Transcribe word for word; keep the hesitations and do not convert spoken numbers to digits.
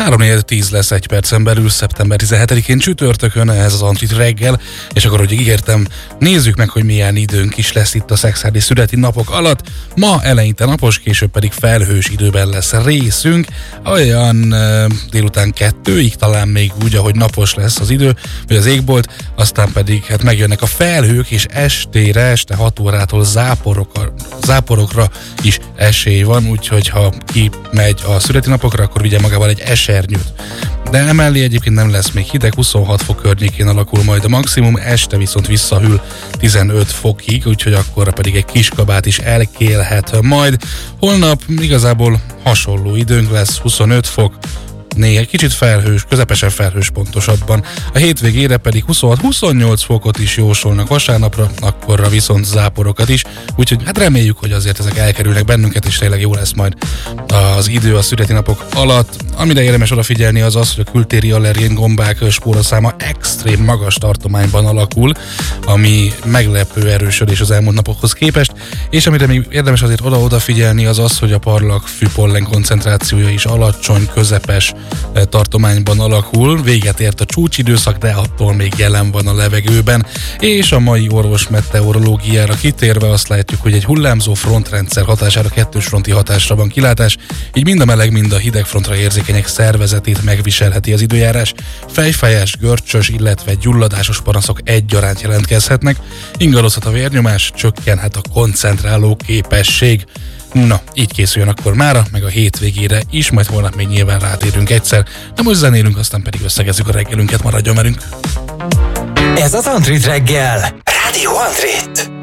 három tíz lesz egy percen belül, szeptember tizenhetedikén csütörtökön, ez az Antrit reggel, és akkor, hogy ígértem, nézzük meg, hogy milyen időnk is lesz itt a szekszárdi születi napok alatt. Ma eleinte napos, később pedig felhős időben lesz részünk, olyan e, délután kettőig, talán még úgy, ahogy napos lesz az idő, vagy az égbolt, aztán pedig hát megjönnek a felhők, és estére, este hat órától záporokra, záporokra is esély van, úgyhogy ha ki megy a születi napokra, akkor vigye magával egy esernyőt. De emellé egyébként nem lesz még hideg, huszonhat fok környékén alakul majd a maximum, este viszont visszahűl tizenöt fokig, úgyhogy akkor pedig egy kis kabát is elkélhet majd. Holnap igazából hasonló időnk lesz, huszonöt fok, néha kicsit felhős, közepesen felhős pontosabban. A hétvégére pedig huszonhat-huszonnyolc fokot is jósolnak vasárnapra, akkorra viszont záporokat is, úgyhogy hát reméljük, hogy azért ezek elkerülnek bennünket, és tényleg jó lesz majd az idő a születi napok alatt. Amire érdemes odafigyelni az az, hogy a kültéri allergén gombák spóraszáma extrém magas tartományban alakul, ami meglepő erősödés az elmúlt napokhoz képest, és amire még érdemes azért oda-odafigyelni az az, hogy a parlagfű pollen koncentrációja is alacsony, közepes tartományban alakul, véget ért a csúcsidőszak, de attól még jelen van a levegőben, és a mai orvos meteorológiára kitérve azt látjuk, hogy egy hullámzó frontrendszer hatására kettős fronti hatásra van kilátás, így mind a meleg, mind a hideg frontra érzékenyek szervezetét megviselheti az időjárás, fejfájás, görcsös, illetve gyulladásos panaszok egyaránt jelentkezhetnek, ingadozhat a vérnyomás, csökkenhet a koncentráló képesség. Na, így készüljön akkor mára, meg a hétvégére is, majd holnap még nyilván rátérünk egyszer, de most zenélünk, aztán pedig összegezzük a reggelünket, maradjon velünk. Ez az Antrit reggel, Rádió Antrit.